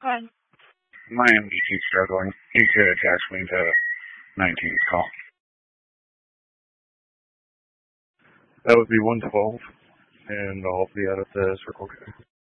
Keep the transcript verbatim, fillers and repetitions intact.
Good. My M D keeps struggling. You could attach me to nineteenth call. That would be one twelve, and I'll be out of the circle.